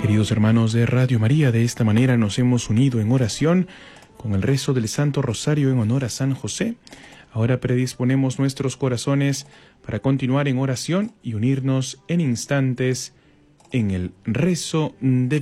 Queridos hermanos de Radio María, de esta manera nos hemos unido en oración con el rezo del Santo Rosario en honor a San José. Ahora predisponemos nuestros corazones para continuar en oración y unirnos en instantes en el rezo de